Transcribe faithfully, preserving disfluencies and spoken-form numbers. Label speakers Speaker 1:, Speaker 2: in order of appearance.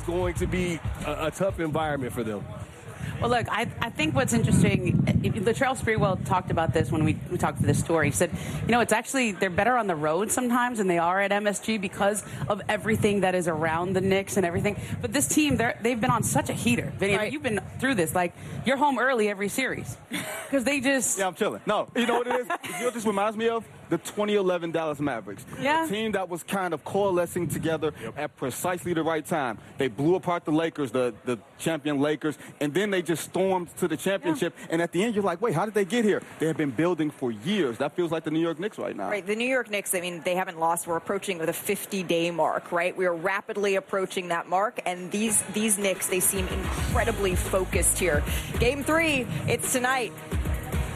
Speaker 1: going to be a, a tough environment for them.
Speaker 2: Well, look, I, I think what's interesting, Latrell Sprewell talked about this when we, we talked for this tour. He said, you know, it's actually, they're better on the road sometimes than they are at M S G because of everything that is around the Knicks and everything. But this team, they're, they've been on such a heater. Vinny, right. You've been through this. Like, you're home early every series because they just...
Speaker 3: Yeah, I'm chilling. No, you know what it is? You know what this reminds me of? The twenty eleven Dallas Mavericks.
Speaker 2: Yeah.
Speaker 3: A team that was kind of coalescing together yep. at precisely the right time. They blew apart the Lakers, the, the champion Lakers, and then they just stormed to the championship. Yeah. And at the end, you're like, wait, how did they get here? They have been building for years. That feels like the New York Knicks right now.
Speaker 4: Right, the New York Knicks, I mean, they haven't lost. We're approaching the fifty-day mark, right? We are rapidly approaching that mark, and these, these Knicks, they seem incredibly focused here. Game three, it's tonight.